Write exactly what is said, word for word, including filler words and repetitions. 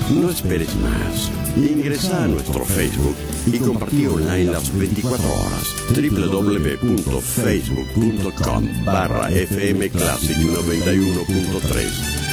No esperes más. Ingresa a nuestro Facebook y compartí online las veinticuatro horas. doble u doble u doble u punto facebook punto com barra F M Classic noventa y uno punto tres.